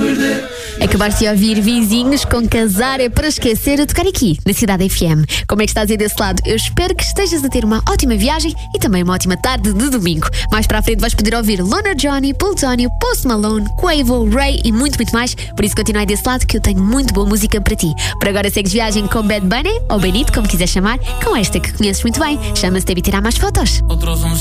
Acabaste de ouvir Vizinhos com Casar é para Esquecer a tocar aqui, na Cidade FM. Como é que estás aí desse lado? Eu espero que estejas a ter uma ótima viagem e também uma ótima tarde de domingo. Mais para a frente vais poder ouvir Lona Johnny, Plutónio, Post Malone, Quavo, Ray e muito, muito mais. Por isso continua aí desse lado que eu tenho muito boa música para ti. Por agora segues viagem com Bad Bunny, ou Benito, como quiser chamar, com esta que conheces muito bem. Chama-se Deve Tirar Mais Fotos.